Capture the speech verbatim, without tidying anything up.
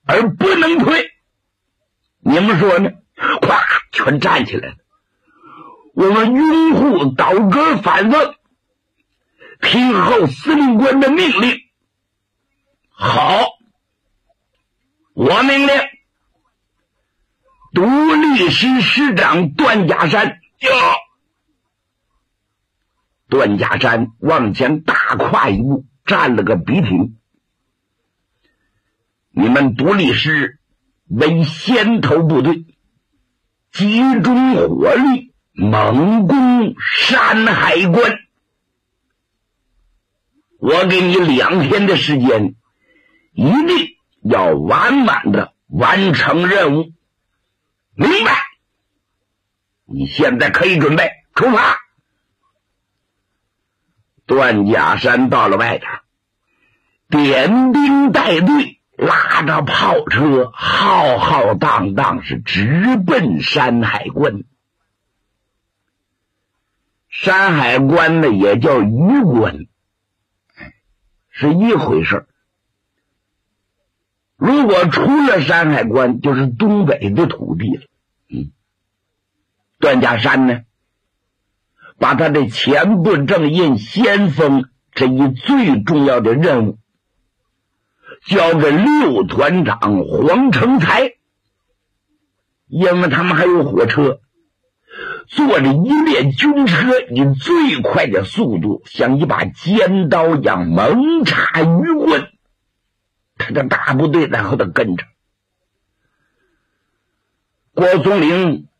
而不能退。你们说呢？咵，全站起来了。我们拥护倒戈反正，听候司令官的命令。好，我命令独立师师长段家山。哟，段家山往前大跨一步，站了个笔挺。你们独立师为先头部队，集中火力猛攻山海关。我给你两天的时间，一定要完满的完成任务，明白？你现在可以准备出发。段家山到了外边，点兵带队，拉着炮车，浩浩荡荡，是直奔山海关。山海关呢，也叫榆关，是一回事。如果出了山海关，就是东北的土地了。嗯，段家山呢，把他的前部正印先锋这一最重要的任务交给六团长黄成才，因为他们还有火车，坐着一列军车，以最快的速度，像一把尖刀一样猛插榆关。他的大部队在后头跟着。郭松龄